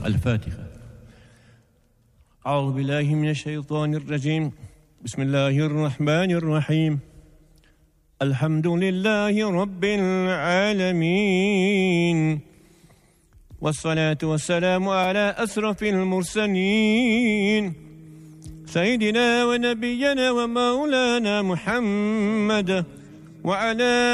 الفاتحة. أعوذ بالله من الشيطان الرجيم. بسم الله الرحمن الرحيم. الحمد لله رب العالمين، والصلاة والسلام على أشرف المرسلين، سيدنا ونبينا ومولانا محمد وعلى